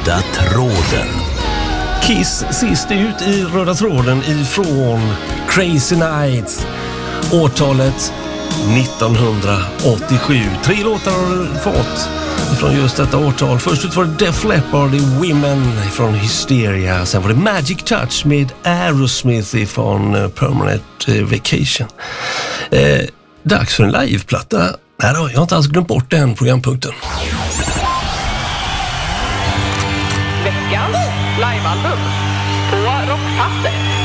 Röda tråden. Kiss sist ut i röda tråden ifrån Crazy Nights. Årtalet 1987. 3 låtar har du fått från just detta årtal. Först ut var det Def Leppard i Women från Hysteria. Sen var det Magic Touch med Aerosmith från Permanent Vacation. Dags för en liveplatta. Nej då, jag har inte alls glömt bort den programpunkten. Veckans livealbum.